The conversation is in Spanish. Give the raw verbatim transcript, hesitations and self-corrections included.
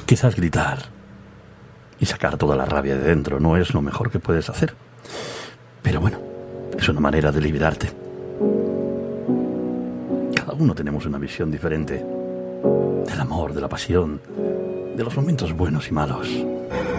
Quizás gritar y sacar toda la rabia de dentro no es lo mejor que puedes hacer. Pero bueno, es una manera de liberarte. Cada uno tenemos una visión diferente del amor, de la pasión, de los momentos buenos y malos.